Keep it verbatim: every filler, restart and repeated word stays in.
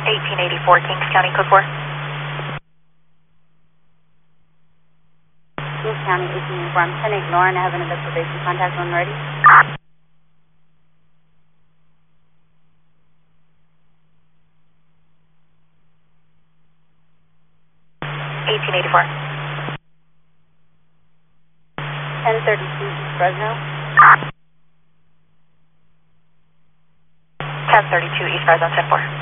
eighteen eighty-four, Kings County, code four. Kings County, eighteen eighty-four. I'm ten eight Lauren. I have an investigation contact when ready. eighteen eighty-four. ten thirty-two East Fresno. ten thirty-two East Fresno, ten four.